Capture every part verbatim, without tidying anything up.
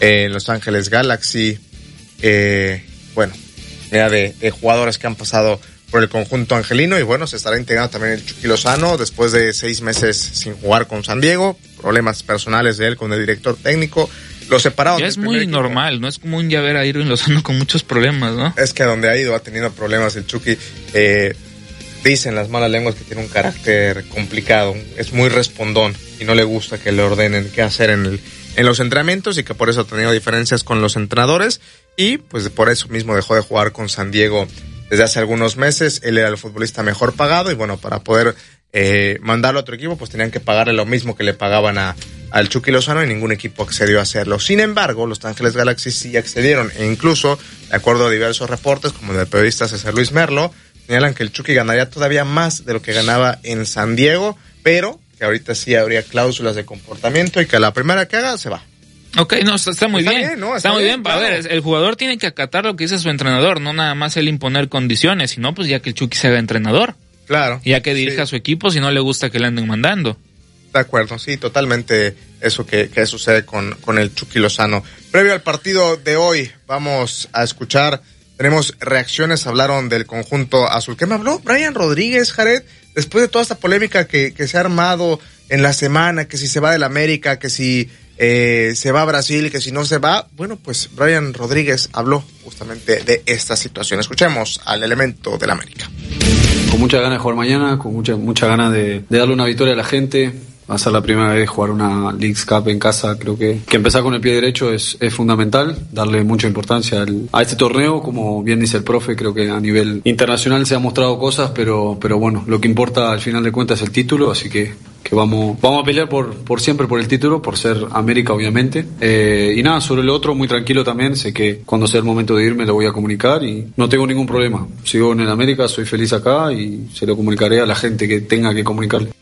eh, en Los Ángeles Galaxy, eh, bueno, mira de, de jugadores que han pasado por el conjunto angelino, y bueno, se estará integrando también el Chucky Lozano después de seis meses sin jugar con San Diego, problemas personales de él con el director técnico, lo separaron. Ya es muy normal, no es común ya ver a Irving Lozano con muchos problemas, ¿no? Es que a donde ha ido ha tenido problemas el Chucky. Eh, dicen las malas lenguas que tiene un carácter complicado, es muy respondón y no le gusta que le ordenen qué hacer en el, en los entrenamientos, y que por eso ha tenido diferencias con los entrenadores, y pues por eso mismo dejó de jugar con San Diego desde hace algunos meses. Él era el futbolista mejor pagado, y bueno, para poder eh, mandarlo a otro equipo, pues tenían que pagarle lo mismo que le pagaban a al Chucky Lozano, y ningún equipo accedió a hacerlo. Sin embargo, los Ángeles Galaxy sí accedieron, e incluso, de acuerdo a diversos reportes, como el del periodista César Luis Merlo, señalan que el Chucky ganaría todavía más de lo que ganaba en San Diego, pero que ahorita sí habría cláusulas de comportamiento, y que a la primera que haga se va. Ok, no, está, está muy está bien, bien ¿no? está, está muy bien, bien claro. A ver, el jugador tiene que acatar lo que dice su entrenador, no nada más él imponer condiciones, sino pues ya que el Chucky se haga entrenador. Claro. Ya que dirija sí. a su equipo si no le gusta que le anden mandando. De acuerdo, sí, totalmente eso que, que sucede con, con el Chucky Lozano. Previo al partido de hoy, vamos a escuchar, tenemos reacciones, hablaron del conjunto azul. ¿Qué me habló? Brian Rodríguez, Jared, después de toda esta polémica que, que se ha armado en la semana, que si se va del América, que si eh, se va a Brasil, que si no se va, bueno, pues Brian Rodríguez habló justamente de esta situación. Escuchemos al elemento del América. Con muchas ganas de jugar mañana, con mucha, mucha ganas de, de darle una victoria a la gente. Va a ser la primera vez jugar una Leagues Cup en casa. Creo que, que empezar con el pie derecho es, es fundamental, darle mucha importancia al, a este torneo. Como bien dice el profe, creo que a nivel internacional se han mostrado cosas, pero, pero bueno, lo que importa al final de cuentas es el título, así que, que vamos, vamos a pelear por, por siempre por el título, por ser América obviamente. Eh, y nada, sobre lo otro, muy tranquilo también, sé que cuando sea el momento de irme lo voy a comunicar y no tengo ningún problema. Sigo en el América, soy feliz acá y se lo comunicaré a la gente que tenga que comunicarle.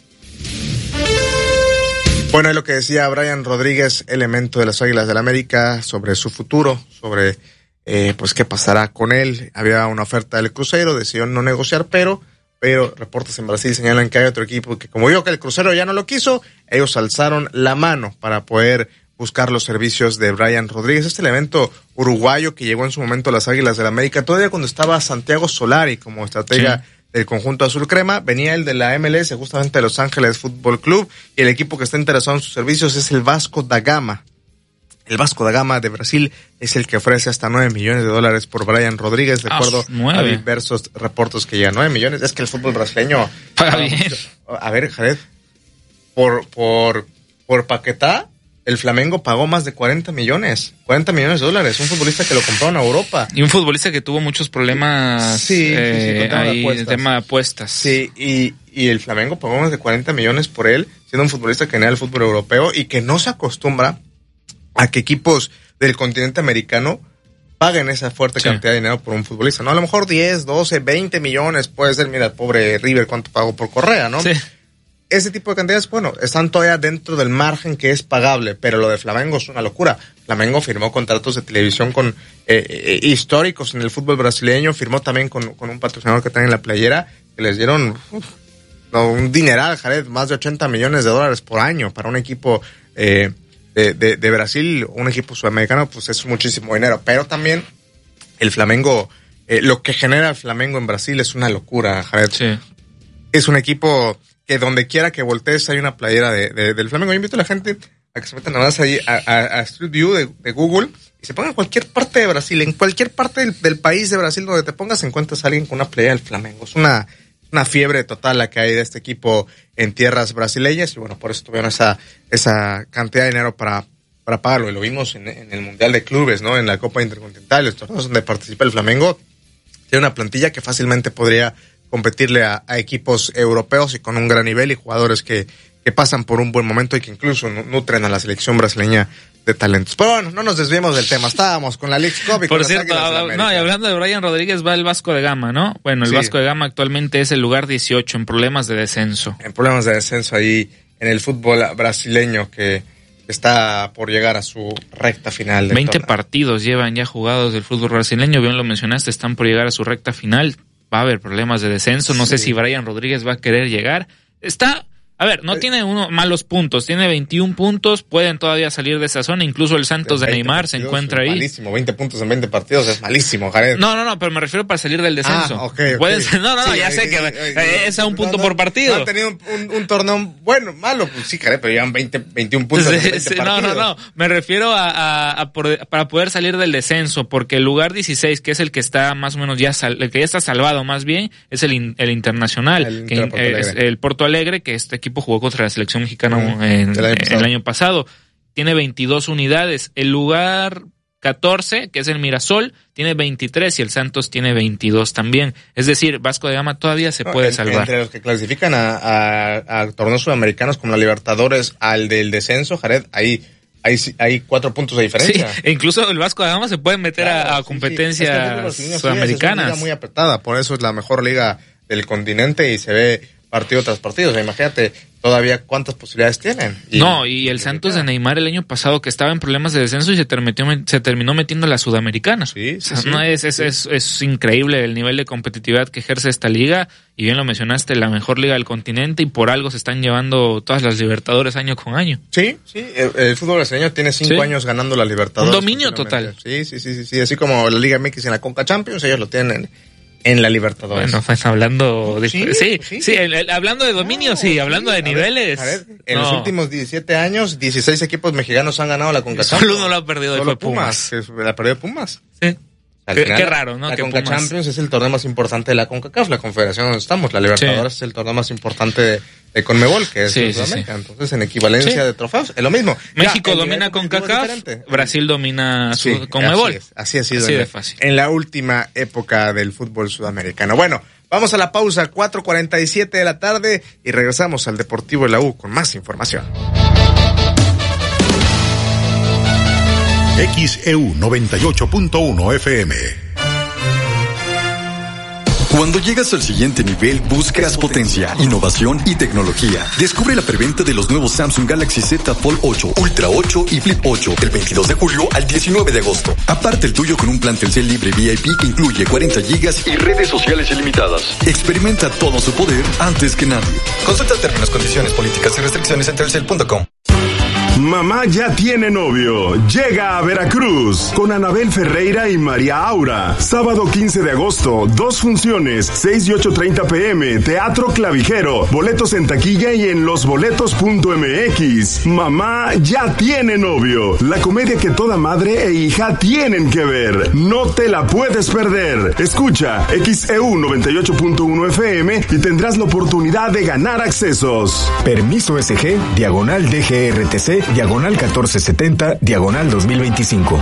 Bueno, es lo que decía Brian Rodríguez, elemento de las Águilas del América, sobre su futuro, sobre eh, pues qué pasará con él. Había una oferta del Cruzeiro, decidió no negociar, pero pero reportes en Brasil señalan que hay otro equipo que, como vio que el Cruzeiro ya no lo quiso, ellos alzaron la mano para poder buscar los servicios de Brian Rodríguez, este elemento uruguayo que llegó en su momento a las Águilas del América, todavía cuando estaba Santiago Solari como estratega sí. del conjunto azul crema. Venía el de la M L S, justamente de Los Ángeles Fútbol Club, y el equipo que está interesado en sus servicios es el Vasco da Gama. El Vasco da Gama de Brasil es el que ofrece hasta nueve millones de dólares por Brian Rodríguez, de acuerdo oh, a diversos reportes que llegan. nueve millones, es que el fútbol brasileño... Paga bien. A ver, Jared, por, por, por Paquetá, el Flamengo pagó más de cuarenta millones. cuarenta millones de dólares. Un futbolista que lo compraron a Europa. Y un futbolista que tuvo muchos problemas. Sí, eh, sí, sí, ahí, el tema de apuestas. Sí, y, y el Flamengo pagó más de cuarenta millones por él, siendo un futbolista que venía del fútbol europeo y que no se acostumbra a que equipos del continente americano paguen esa fuerte sí. cantidad de dinero por un futbolista, ¿no? A lo mejor diez, doce, veinte millones puede ser. Mira, el pobre River, ¿cuánto pagó por Correa, no? Sí. Ese tipo de cantidades, bueno, están todavía dentro del margen que es pagable, pero lo de Flamengo es una locura. Flamengo firmó contratos de televisión con eh, eh, históricos en el fútbol brasileño, firmó también con, con un patrocinador que trae en la playera, que les dieron uf, no, un dineral, Jared, más de ochenta millones de dólares por año para un equipo eh, de, de, de Brasil, un equipo sudamericano, pues es muchísimo dinero, pero también el Flamengo, eh, lo que genera el Flamengo en Brasil es una locura, Jared. Sí. Es un equipo que donde quiera que voltees hay una playera de, de, del Flamengo. Yo invito a la gente a que se metan nada más ahí a, a, a Street View de, de Google y se pongan en cualquier parte de Brasil, en cualquier parte del, del país de Brasil donde te pongas, encuentras a alguien con una playera del Flamengo. Es una, una fiebre total la que hay de este equipo en tierras brasileñas y bueno, por eso tuvieron esa, esa cantidad de dinero para, para pagarlo. Y lo vimos en, en el Mundial de Clubes, ¿no? En la Copa Intercontinental, los torneos donde participa el Flamengo. Tiene una plantilla que fácilmente podría competirle a, a equipos europeos y con un gran nivel y jugadores que, que pasan por un buen momento y que incluso nutren a la selección brasileña de talentos. Pero bueno, no nos desviemos del tema, estábamos con la Leagues Cup y por con cierto, las Águilas de no, y hablando de Brian Rodríguez va el Vasco de Gama, ¿no? Bueno, el sí. Vasco de Gama actualmente es el lugar dieciocho en problemas de descenso. En problemas de descenso ahí en el fútbol brasileño que está por llegar a su recta final. veinte torneo. Partidos llevan ya jugados del fútbol brasileño, bien lo mencionaste, están por llegar a su recta final. Va a haber problemas de descenso, no sí. sé si Brian Rodríguez va a querer llegar. Está, A ver, no tiene uno malos puntos, tiene veintiún puntos, pueden todavía salir de esa zona, incluso el Santos de Neymar se encuentra ahí. Malísimo, veinte puntos en veinte partidos es malísimo, Jared. No, no, no, pero me refiero para salir del descenso. Ah, okay, okay. Pueden, no, no, no, sí, ya sé sí, que sí, eh, es a un punto no, por partido. No han tenido un, un, un torneo bueno, malo, pues sí, Jared, pero llevan veinte, veintiún puntos en veinte sí, partidos. No, no, no, me refiero a, a, a por, para poder salir del descenso, porque el lugar dieciséis, que es el que está más o menos ya, sal, el que ya está salvado más bien, es el, in, el Internacional, el, que Porto es el Porto Alegre, que este equipo jugó contra la selección mexicana uh, en, el, año el año pasado. Tiene veintidós unidades. El lugar catorce, que es el Mirasol, tiene veintitrés y el Santos tiene veintidós también. Es decir, Vasco de Gama todavía se no, puede en, salvar. Entre los que clasifican a, a, a torneos sudamericanos como la Libertadores al del descenso, Jared, ahí hay, hay cuatro puntos de diferencia. Sí, e incluso el Vasco de Gama se puede meter claro, a, a competencias sí, sí. Es que sudamericanas. Es una liga muy apretada, por eso es la mejor liga del continente y se ve partido tras partido. O sea, imagínate todavía cuántas posibilidades tienen. Y, no, y el y Santos de Neymar el año pasado que estaba en problemas de descenso y se terminó, se terminó metiendo a la Sudamericana. Sí, sí, o sea, sí, no, es, sí. Es, es, es increíble el nivel de competitividad que ejerce esta liga, y bien lo mencionaste, la mejor liga del continente, y por algo se están llevando todas las Libertadores año con año. Sí, sí, el, el fútbol brasileño tiene cinco sí. años ganando la Libertadores. Un dominio total. Sí, sí, sí, sí, sí, así como la Liga M X en la Conca Champions, ellos lo tienen en la Libertadores. Bueno, pues hablando de, sí, sí, sí, sí el, el, hablando de dominio, no, sí, hablando sí, de niveles. A ver, a ver, en no. los últimos diecisiete años, dieciséis equipos mexicanos han ganado la Conca Solo Champions. uno lo ha perdido, y fue Pumas. Pumas. La perdió Pumas. Sí. Qué, qué raro, ¿no? La que Conca Pumas... Champions es el torneo más importante de la CONCACAF, la confederación donde estamos. La Libertadores sí. es el torneo más importante de, de CONMEBOL, que es sí, Sudamérica. Sí, sí. Entonces, en equivalencia sí. de trofeos, es lo mismo. México ya, domina CONCACAF, Brasil domina su sí, CONMEBOL. Así, es, así ha sido así en, de fácil. en la última época del fútbol sudamericano. Bueno, vamos a la pausa, cuatro cuarenta y siete de la tarde, y regresamos al Deportivo de la U con más información. X E U noventa y ocho punto uno F M. Cuando llegas al siguiente nivel, buscas potencia, innovación y tecnología. Descubre la preventa de los nuevos Samsung Galaxy Z Fold ocho, Ultra ocho y Flip ocho del veintidós de julio al diecinueve de agosto. Aparte el tuyo con un plan Telcel libre V I P que incluye cuarenta gigas y redes sociales ilimitadas. Experimenta todo su poder antes que nadie. Consulta términos, condiciones, políticas y restricciones en telcel punto com. Mamá ya tiene novio. Llega a Veracruz con Anabel Ferreira y María Aura. Sábado quince de agosto, dos funciones, seis y ocho treinta pm, Teatro Clavijero. Boletos en taquilla y en losboletos punto m x. Mamá ya tiene novio. La comedia que toda madre e hija tienen que ver. No te la puedes perder. Escucha X E U noventa y ocho punto uno F M y tendrás la oportunidad de ganar accesos. Permiso S G, diagonal D G R T C, diagonal catorce setenta, diagonal dos mil veinticinco.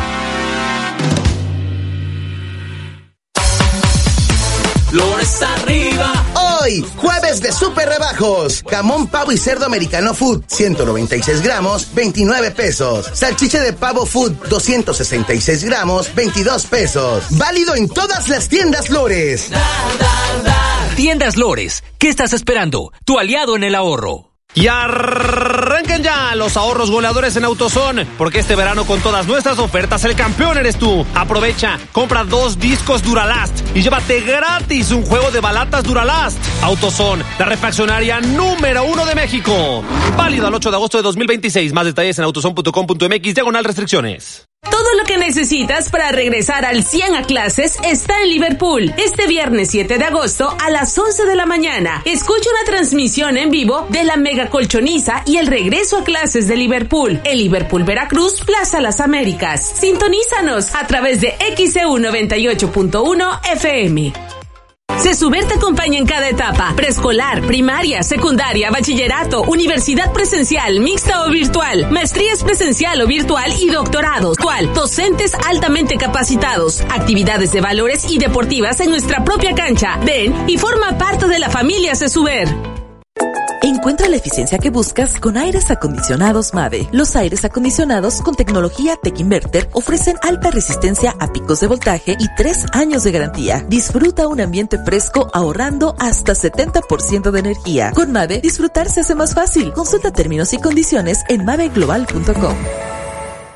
Flores arriba. Hoy, jueves de super rebajos. Jamón, pavo y cerdo americano food, ciento noventa y seis gramos, veintinueve pesos. Salchicha de pavo food, doscientos sesenta y seis gramos, veintidós pesos. Válido en todas las tiendas Lores. Da, da, da. Tiendas Lores, ¿qué estás esperando? Tu aliado en el ahorro. Y arranquen ya los ahorros goleadores en AutoZone, porque este verano con todas nuestras ofertas el campeón eres tú. Aprovecha, compra dos discos Duralast y llévate gratis un juego de balatas Duralast. AutoZone, la refaccionaria número uno de México. Válido al ocho de agosto de dos mil veintiséis. Más detalles en autozone punto com punto m x, diagonal restricciones. Todo lo que necesitas para regresar al cien a clases está en Liverpool. Este viernes siete de agosto a las once de la mañana. Escucha una transmisión en vivo de la Mega Colchoniza y el regreso a clases de Liverpool. En Liverpool, Veracruz, Plaza Las Américas. Sintonízanos a través de X E U noventa y ocho punto uno F M. Cesuber te acompaña en cada etapa: preescolar, primaria, secundaria, bachillerato, universidad presencial, mixta o virtual, maestrías presencial o virtual y doctorados. ¿Cuál? Docentes altamente capacitados, actividades de valores y deportivas en nuestra propia cancha. Ven y forma parte de la familia Cesuber. Encuentra la eficiencia que buscas con aires acondicionados Mave. Los aires acondicionados con tecnología Tech Inverter ofrecen alta resistencia a picos de voltaje y tres años de garantía. Disfruta un ambiente fresco ahorrando hasta setenta por ciento de energía. Con Mave, disfrutar se hace más fácil. Consulta términos y condiciones en mave global punto com.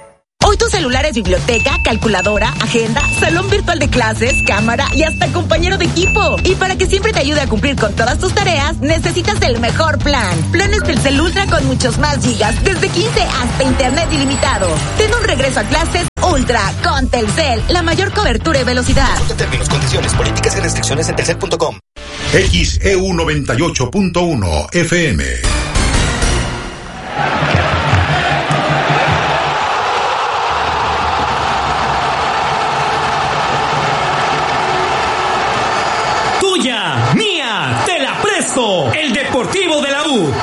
Hoy tu celular es biblioteca, calculadora, agenda, salón virtual de clases, cámara y hasta compañero de equipo. Y para que siempre te ayude a cumplir con todas tus tareas, necesitas el mejor plan. Planes Telcel Ultra con muchos más gigas, desde quince hasta internet ilimitado. Ten un regreso a clases Ultra con Telcel, la mayor cobertura y velocidad. Consulta términos, condiciones, políticas y restricciones en telcel punto com. X E U noventa y ocho punto uno F M. Tuya, mía, te la presto. El Deportivo de la U.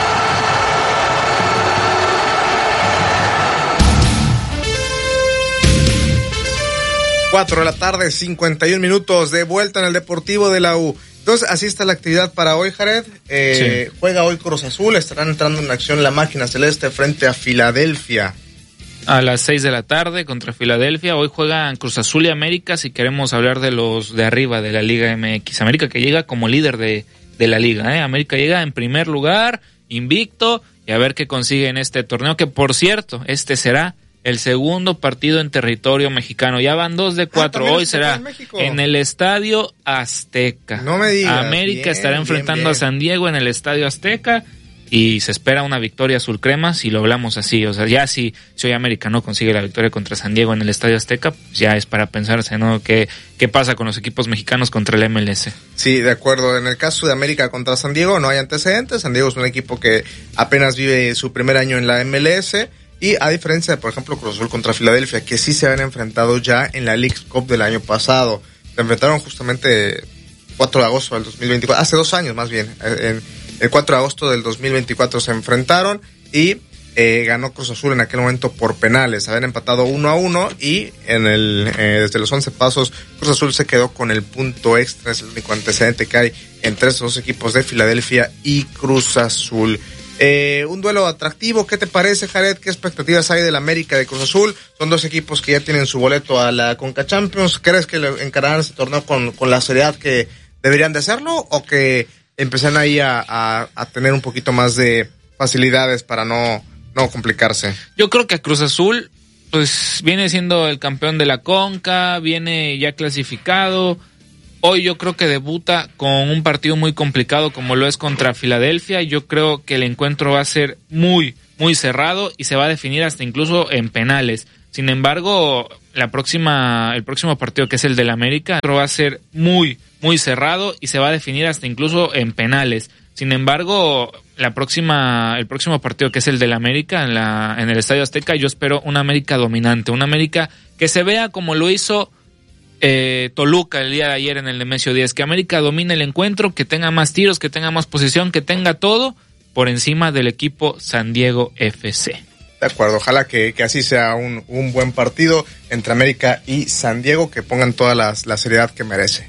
Cuatro de la tarde, cincuenta y un minutos, de vuelta en el Deportivo de la U. Entonces, así está la actividad para hoy, Jared. Eh, sí. Juega hoy Cruz Azul, estarán entrando en acción la máquina celeste frente a Filadelfia. A las seis de la tarde contra Filadelfia. Hoy juegan Cruz Azul y América, si queremos hablar de los de arriba de la Liga M X. América que llega como líder de, de la Liga, ¿eh? América llega en primer lugar, invicto, y a ver qué consigue en este torneo, que por cierto, este será el segundo partido en territorio mexicano. Ya van dos de cuatro. Ah, hoy será en, en el Estadio Azteca. No me digas. América bien, estará enfrentando bien, bien. a San Diego en el Estadio Azteca y se espera una victoria azul crema, si lo hablamos así. O sea, ya si, si hoy América no consigue la victoria contra San Diego en el Estadio Azteca, pues ya es para pensarse, ¿no? ¿Qué, qué pasa con los equipos mexicanos contra el M L S? Sí, de acuerdo. En el caso de América contra San Diego no hay antecedentes. San Diego es un equipo que apenas vive su primer año en la M L S. Y a diferencia de, por ejemplo, Cruz Azul contra Filadelfia, que sí se habían enfrentado ya en la Leagues Cup del año pasado. Se enfrentaron justamente cuatro de agosto del dos mil veinticuatro, hace dos años más bien. En el cuatro de agosto del dos mil veinticuatro se enfrentaron y eh, ganó Cruz Azul en aquel momento por penales. Habían empatado uno a uno y en el eh, desde los once pasos Cruz Azul se quedó con el punto extra. Es el único antecedente que hay entre estos dos equipos de Filadelfia y Cruz Azul. Eh, un duelo atractivo, ¿qué te parece, Jared? ¿Qué expectativas hay del América de Cruz Azul? Son dos equipos que ya tienen su boleto a la Conca Champions. ¿Crees que le encararán este torneo con, con la seriedad que deberían de hacerlo o que empiezan ahí a, a, a tener un poquito más de facilidades para no, no complicarse? Yo creo que a Cruz Azul pues viene siendo el campeón de la Conca, viene ya clasificado. Hoy yo creo que debuta con un partido muy complicado como lo es contra Filadelfia. Yo creo que el encuentro va a ser muy, muy cerrado y se va a definir hasta incluso en penales. Sin embargo, la próxima, el próximo partido, que es el del América, va a ser muy, muy cerrado y se va a definir hasta incluso en penales. Sin embargo, la próxima, el próximo partido, que es el del América en la, en el Estadio Azteca, yo espero una América dominante, una América que se vea como lo hizo Eh, Toluca el día de ayer en el Nemesio diez, que América domine el encuentro, que tenga más tiros, que tenga más posesión, que tenga todo por encima del equipo San Diego F C. De acuerdo, ojalá que, que así sea un, un buen partido entre América y San Diego, que pongan toda la, la seriedad que merece.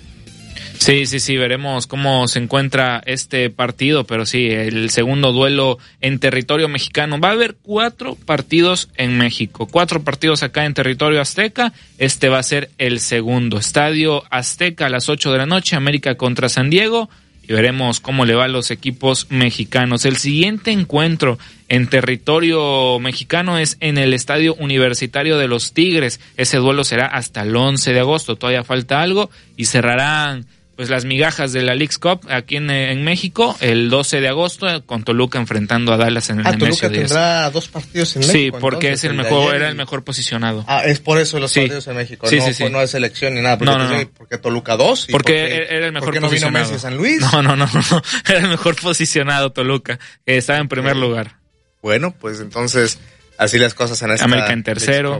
Sí, sí, sí, veremos cómo se encuentra este partido, pero sí, el segundo duelo en territorio mexicano. Va a haber cuatro partidos en México, cuatro partidos acá en territorio azteca. Este va a ser el segundo. Estadio Azteca a las ocho de la noche, América contra San Diego, y veremos cómo le va a los equipos mexicanos. El siguiente encuentro en territorio mexicano es en el Estadio Universitario de los Tigres. Ese duelo será hasta el once de agosto, todavía falta algo, y cerrarán pues las migajas de la Leagues Cup aquí en, en México el doce de agosto, con Toluca enfrentando a Dallas en el ah, Nemesio diez. Toluca tendrá dos partidos en México. Sí, porque entonces, es el mejor, era el mejor posicionado. Ah, es por eso los sí. partidos en México, sí, no, sí, sí. no es selección ni nada. Porque, no, no, no. porque Toluca dos. Y porque, porque era el mejor ¿por qué no posicionado. vino Messi a San Luis? No, no, no, no, era el mejor posicionado Toluca, que estaba en primer okay. lugar. Bueno, pues entonces, así las cosas en esta América en tercero.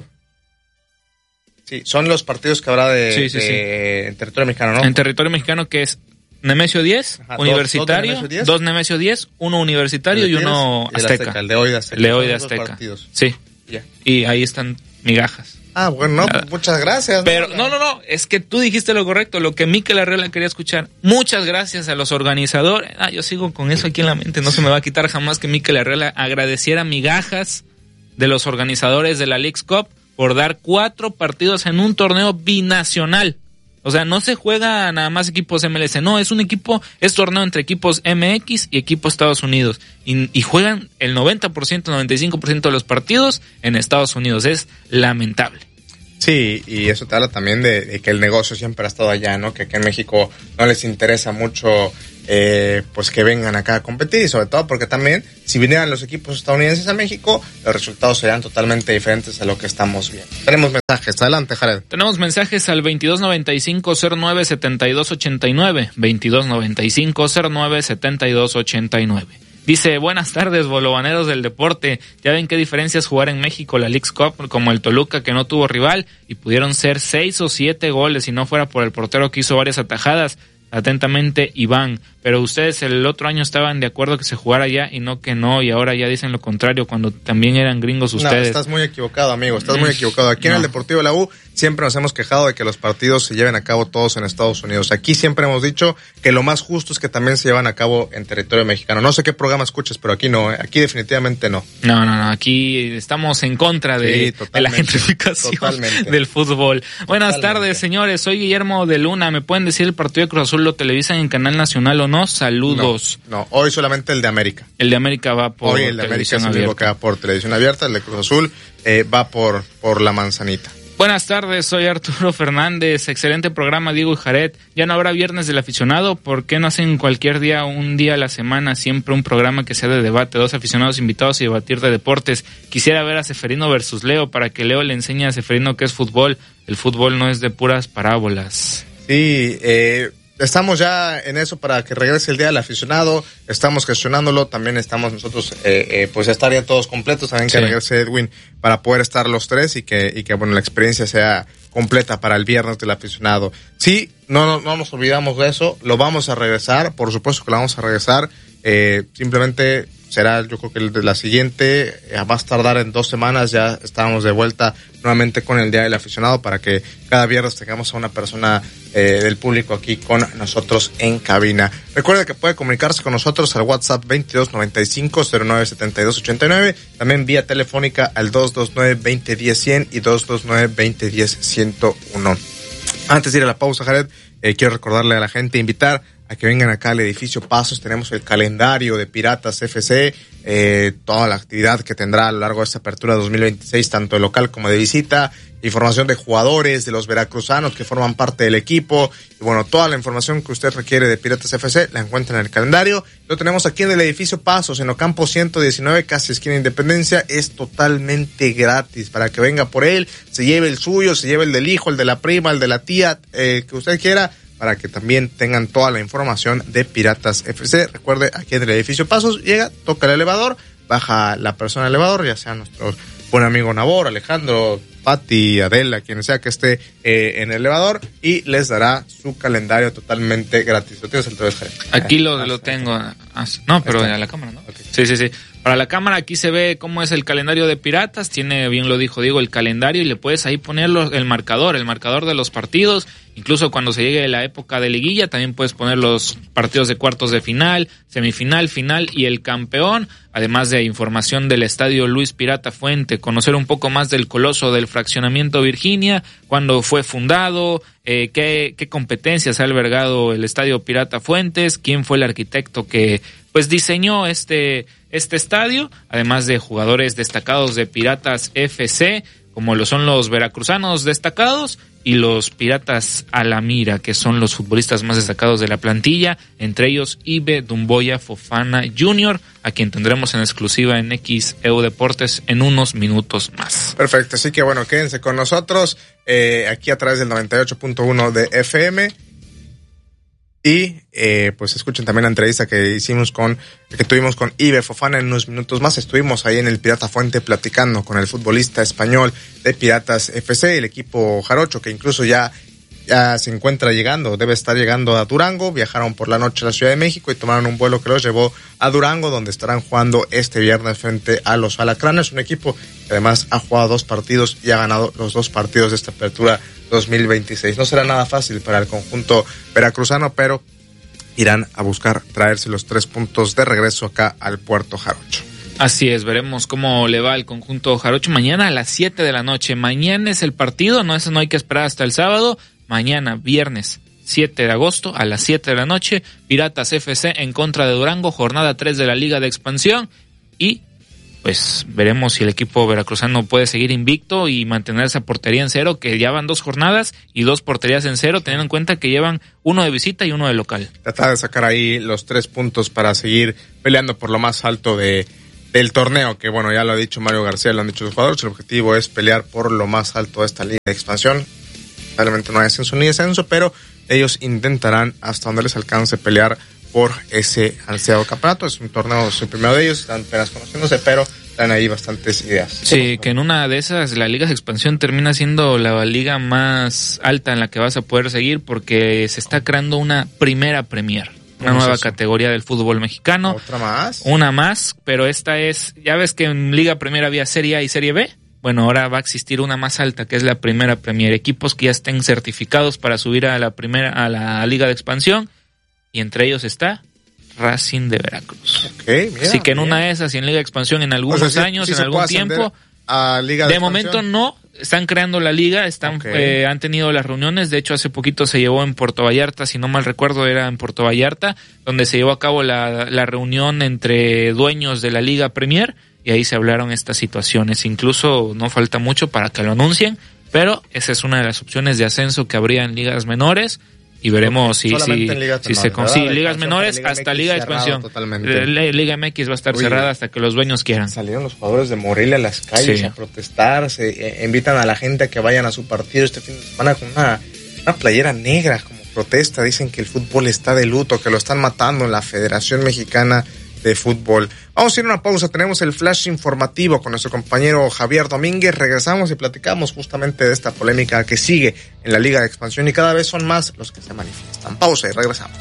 Sí, son los partidos que habrá de, sí, sí, de sí. en territorio mexicano, ¿no? En territorio mexicano, que es Nemesio diez, Ajá, universitario, dos, dos, Nemesio diez. dos Nemesio diez, uno universitario y uno y azteca. azteca. El de hoy de Azteca. El de hoy de Azteca. Sí. Yeah. Y ahí están migajas. Ah, bueno, no, pues muchas gracias. Pero no, no, no, es que tú dijiste lo correcto, lo que Mikel Arreola quería escuchar. Muchas gracias a los organizadores. Ah, yo sigo con eso aquí en la mente, no se me va a quitar jamás que Mikel Arreola agradeciera migajas de los organizadores de la Leagues Cup por dar cuatro partidos en un torneo binacional. O sea, no se juega nada más equipos M L S, no, es un equipo, es torneo entre equipos M X y equipos Estados Unidos. Y, y juegan el noventa por ciento, noventa y cinco por ciento de los partidos en Estados Unidos. Es lamentable. Sí, y eso te habla también de, de que el negocio siempre ha estado allá, ¿no? Que aquí en México no les interesa mucho eh, pues que vengan acá a competir, y sobre todo porque también si vinieran los equipos estadounidenses a México, los resultados serían totalmente diferentes a lo que estamos viendo. Tenemos mensajes, adelante, Jared. Tenemos mensajes al veintidós noventa y cinco cero nueve setenta y dos ochenta y nueve, veintidós noventa y cinco cero nueve setenta y dos ochenta y nueve. Dice, buenas tardes, bolovaneros del deporte. Ya ven qué diferencia es jugar en México la Leagues Cup, como el Toluca, que no tuvo rival, y pudieron ser seis o siete goles si no fuera por el portero que hizo varias atajadas. Atentamente, Iván. Pero ustedes el otro año estaban de acuerdo que se jugara ya y no que no, y ahora ya dicen lo contrario cuando también eran gringos ustedes. No, estás muy equivocado, amigo, estás muy equivocado. Aquí no. En el Deportivo de la U siempre nos hemos quejado de que los partidos se lleven a cabo todos en Estados Unidos. Aquí siempre hemos dicho que lo más justo es que también se llevan a cabo en territorio mexicano. No sé qué programa escuchas, pero aquí no, ¿eh? Aquí definitivamente no. No, no, no, aquí estamos en contra de, sí, de la gentrificación totalmente. Del fútbol. Buenas totalmente. Tardes, señores, soy Guillermo de Luna. ¿Me pueden decir el partido de Cruz Azul lo televisan en Canal Nacional o no? Saludos. No, no, hoy solamente el de América. El de América va por Hoy el de América es el único que va por televisión abierta, el de Cruz Azul eh, va por, por la manzanita. Buenas tardes, soy Arturo Fernández, excelente programa Diego y Jared. Ya no habrá viernes del aficionado, ¿por qué no hacen cualquier día, un día a la semana, siempre un programa que sea de debate, dos aficionados invitados y debatir de deportes? Quisiera ver a Seferino versus Leo, para que Leo le enseñe a Seferino qué es fútbol. El fútbol no es de puras parábolas. Sí, eh... Estamos ya en eso para que regrese el día del aficionado, estamos gestionándolo, también estamos nosotros, eh, eh, pues estarían todos completos, también que sí. Regrese Edwin para poder estar los tres y que, y que bueno, la experiencia sea completa para el viernes del aficionado. Sí, no, no, no nos olvidamos de eso, lo vamos a regresar, por supuesto que lo vamos a regresar, eh, simplemente será, yo creo que el de la siguiente, eh, va a tardar en dos semanas, ya estábamos de vuelta nuevamente con el Día del Aficionado para que cada viernes tengamos a una persona eh, del público aquí con nosotros en cabina. Recuerde que puede comunicarse con nosotros al WhatsApp veintidós noventa y cinco cero nueve setenta y dos ochenta y nueve, también vía telefónica al dos dos nueve veinte diez cien y dos dos nueve veinte diez ciento uno. Antes de ir a la pausa, Jared, eh, quiero recordarle a la gente, invitar a que vengan acá al edificio Pasos. Tenemos el calendario de Piratas F C, eh, toda la actividad que tendrá a lo largo de esta apertura dos mil veintiséis, tanto de local como de visita, información de jugadores, de los veracruzanos que forman parte del equipo, y bueno, toda la información que usted requiere de Piratas F C la encuentra en el calendario. Lo tenemos aquí en el edificio Pasos, en Ocampo ciento diecinueve, casi esquina Independencia. Es totalmente gratis para que venga por él, se lleve el suyo, se lleve el del hijo, el de la prima, el de la tía, eh, que usted quiera, para que también tengan toda la información de Piratas F C. Recuerde, aquí en el edificio Pasos, llega, toca el elevador, baja la persona del elevador, ya sea nuestro buen amigo Nabor, Alejandro, Pati, Adela, quien sea que esté eh, en el elevador, y les dará su calendario totalmente gratis. ¿Lo tienes el tres, Jared? Aquí lo, lo tengo. Ah, no, pero a la cámara, ¿no? Okay. Sí, sí, sí. Para la cámara aquí se ve cómo es el calendario de Piratas, tiene, bien lo dijo Diego, el calendario, y le puedes ahí poner los, el marcador, el marcador de los partidos. Incluso cuando se llegue la época de liguilla, también puedes poner los partidos de cuartos de final, semifinal, final y el campeón. Además de información del estadio Luis Pirata Fuente, conocer un poco más del coloso del fraccionamiento Virginia, cuándo fue fundado, eh, qué, qué competencias ha albergado el estadio Pirata Fuentes, quién fue el arquitecto que pues diseñó este, este estadio, además de jugadores destacados de Piratas F C, como lo son los veracruzanos destacados y los Piratas a la Mira, que son los futbolistas más destacados de la plantilla, entre ellos Ibe Dumboya Fofana junior, a quien tendremos en exclusiva en X E U Deportes en unos minutos más. Perfecto, así que bueno, quédense con nosotros eh, aquí a través del noventa y ocho punto uno de F M. Y eh, pues escuchen también la entrevista que hicimos con, que tuvimos con Ibe Fofana en unos minutos más. Estuvimos ahí en el Pirata Fuente platicando con el futbolista español de Piratas F C, el equipo jarocho, que incluso ya, ya se encuentra llegando, debe estar llegando a Durango. Viajaron por la noche a la Ciudad de México y tomaron un vuelo que los llevó a Durango, donde estarán jugando este viernes frente a los Alacranes, un equipo que además ha jugado dos partidos y ha ganado los dos partidos de esta apertura dos mil veintiséis. No será nada fácil para el conjunto veracruzano, pero irán a buscar traerse los tres puntos de regreso acá al Puerto Jarocho. Así es, veremos cómo le va al conjunto jarocho mañana a las siete de la noche. Mañana es el partido, no, eso no hay que esperar hasta el sábado. mañana viernes siete de agosto a las siete de la noche, Piratas F C en contra de Durango, jornada tres de la Liga de Expansión, y pues veremos si el equipo veracruzano puede seguir invicto y mantener esa portería en cero, que ya van dos jornadas y dos porterías en cero, teniendo en cuenta que llevan uno de visita y uno de local. Trata de sacar ahí los tres puntos para seguir peleando por lo más alto de del torneo, que bueno, ya lo ha dicho Mario García, lo han dicho los jugadores, el objetivo es pelear por lo más alto de esta Liga de Expansión. Probablemente no hay ascenso ni descenso, pero ellos intentarán hasta donde les alcance pelear por ese ansiado campeonato. Es un torneo, es el primero de ellos, están apenas conociéndose, pero traen ahí bastantes ideas. Sí, que en una de esas la Liga de Expansión termina siendo la liga más alta en la que vas a poder seguir, porque se está creando una primera Premier, una nueva categoría del fútbol mexicano. ¿Otra más? Una más, pero esta es, ya ves que en Liga Premier había Serie A y Serie B. Bueno, ahora va a existir una más alta, que es la primera Premier. Equipos que ya estén certificados para subir a la primera, a la Liga de Expansión, y entre ellos está Racing de Veracruz. Okay, mira, Así que en bien. una de esas y en Liga de Expansión en algunos O sea, sí, años, sí en se algún puede tiempo. A Liga de, de momento no, están creando la liga, están Okay. eh, han tenido las reuniones. De hecho, hace poquito se llevó en Puerto Vallarta, si no mal recuerdo era en Puerto Vallarta, donde se llevó a cabo la, la reunión entre dueños de la Liga Premier, y ahí se hablaron estas situaciones. Incluso no falta mucho para que lo anuncien, pero esa es una de las opciones de ascenso que habría en ligas menores. Y veremos si, si, si se consigue ligas menores Liga hasta M X Liga de cerrado Expansión. totalmente. La Liga M X va a estar Oye, cerrada hasta que los dueños quieran. Salieron los jugadores de Morelia a las calles Sí. a protestar, se eh, invitan a la gente a que vayan a su partido este fin de semana con una, una playera negra como protesta. Dicen que el fútbol está de luto, que lo están matando en la Federación Mexicana de Fútbol. Vamos a ir a una pausa, tenemos el flash informativo con nuestro compañero Javier Domínguez. Regresamos y platicamos justamente de esta polémica que sigue en la Liga de Expansión, y cada vez son más los que se manifiestan. Pausa y regresamos.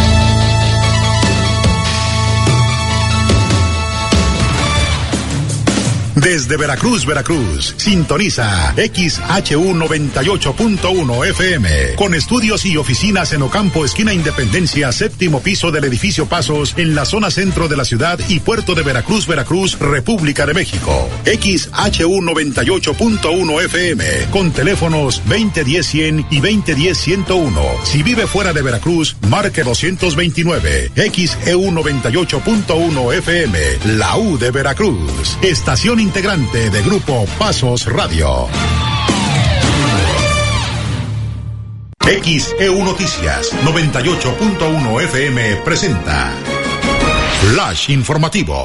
Desde Veracruz, Veracruz, sintoniza X H U noventa y ocho punto uno F M, con estudios y oficinas en Ocampo, esquina Independencia, séptimo piso del edificio Pasos, en la zona centro de la ciudad y puerto de Veracruz, Veracruz, República de México. X H U noventa y ocho punto uno F M, con teléfonos veinte diez cien y veinte diez ciento uno. Si vive fuera de Veracruz, marque doscientos veintinueve. X E U noventa y ocho punto uno F M, la U de Veracruz. Estación integrante de Grupo Pasos Radio. X E U Noticias noventa y ocho punto uno F M presenta Flash Informativo.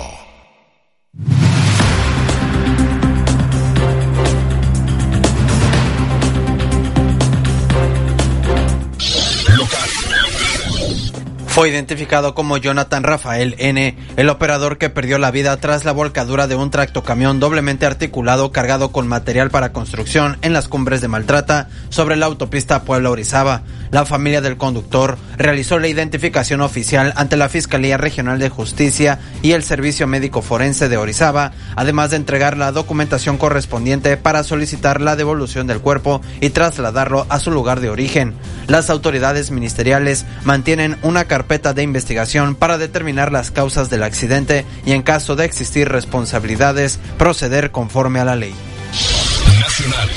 Fue identificado como Jonathan Rafael N., el operador que perdió la vida tras la volcadura de un tractocamión doblemente articulado cargado con material para construcción en las Cumbres de Maltrata sobre la autopista Puebla-Orizaba. La familia del conductor realizó la identificación oficial ante la Fiscalía Regional de Justicia y el Servicio Médico Forense de Orizaba, además de entregar la documentación correspondiente para solicitar la devolución del cuerpo y trasladarlo a su lugar de origen. Las autoridades ministeriales mantienen una carpeta de investigación para determinar las causas del accidente y, en caso de existir responsabilidades, proceder conforme a la ley. Nacional.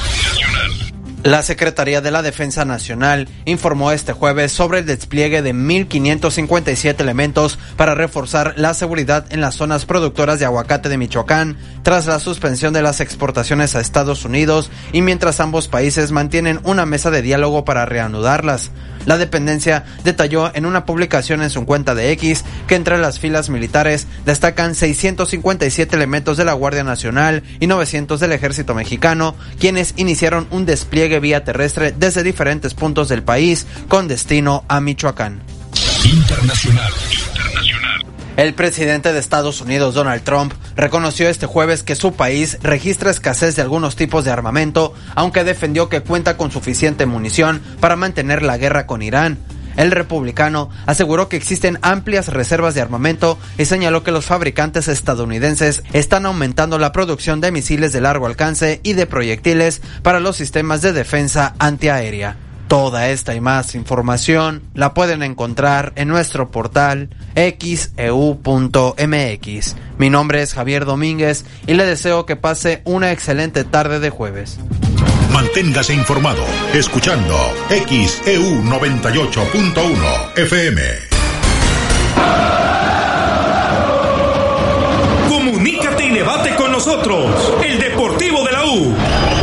La Secretaría de la Defensa Nacional informó este jueves sobre el despliegue de mil quinientos cincuenta y siete elementos para reforzar la seguridad en las zonas productoras de aguacate de Michoacán, tras la suspensión de las exportaciones a Estados Unidos y mientras ambos países mantienen una mesa de diálogo para reanudarlas. La dependencia detalló en una publicación en su cuenta de X que entre las filas militares destacan seiscientos cincuenta y siete elementos de la Guardia Nacional y novecientos del Ejército Mexicano, quienes iniciaron un despliegue vía terrestre desde diferentes puntos del país con destino a Michoacán. Internacional. El presidente de Estados Unidos, Donald Trump, reconoció este jueves que su país registra escasez de algunos tipos de armamento, aunque defendió que cuenta con suficiente munición para mantener la guerra con Irán. El republicano aseguró que existen amplias reservas de armamento y señaló que los fabricantes estadounidenses están aumentando la producción de misiles de largo alcance y de proyectiles para los sistemas de defensa antiaérea. Toda esta y más información la pueden encontrar en nuestro portal x e u punto m x. Mi nombre es Javier Domínguez y le deseo que pase una excelente tarde de jueves. Manténgase informado escuchando X E U noventa y ocho punto uno F M. Comunícate y debate con nosotros. El Deportivo de la U.